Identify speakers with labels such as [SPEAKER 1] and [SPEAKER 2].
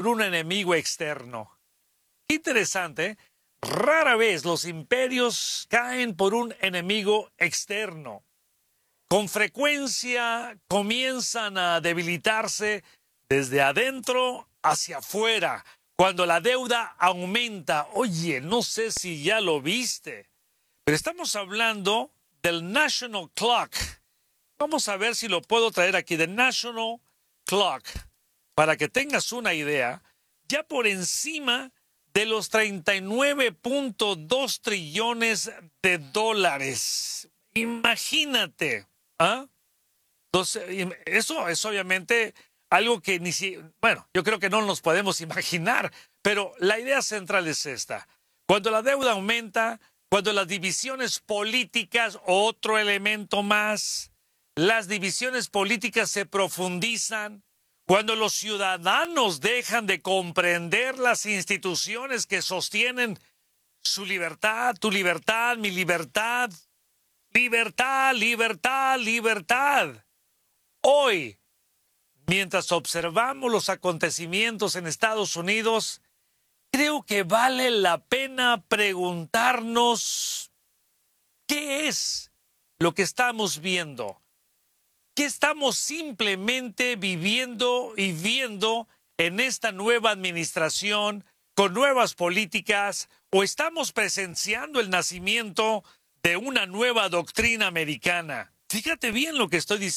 [SPEAKER 1] por un enemigo externo. Interesante, ¿eh? Rara vez los imperios caen por un enemigo externo. Con frecuencia comienzan a debilitarse desde adentro hacia afuera, cuando la deuda aumenta. Oye, no sé si ya lo viste, pero estamos hablando del National Clock. Vamos a ver si lo puedo traer aquí, The National Clock, para que tengas una idea, ya por encima de los 39.2 trillones de dólares. Imagínate. ¿Ah? Entonces, eso es obviamente algo que bueno, yo creo que no nos podemos imaginar, pero la idea central es esta. Cuando la deuda aumenta, cuando las divisiones políticas, otro elemento más, las divisiones políticas se profundizan, cuando los ciudadanos dejan de comprender las instituciones que sostienen su libertad, tu libertad, mi libertad, libertad, libertad, libertad. Hoy, mientras observamos los acontecimientos en Estados Unidos, creo que vale la pena preguntarnos qué es lo que estamos viendo. ¿Qué estamos simplemente viviendo y viendo en esta nueva administración con nuevas políticas, o estamos presenciando el nacimiento de una nueva doctrina americana? Fíjate bien lo que estoy diciendo.